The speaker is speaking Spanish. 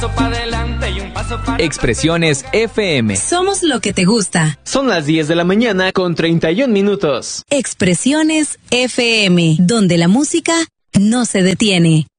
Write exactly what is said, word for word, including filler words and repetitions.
Expresiones F M. Somos lo que te gusta. Son las diez de la mañana con treinta y un minutos. Expresiones F M, donde la música no se detiene.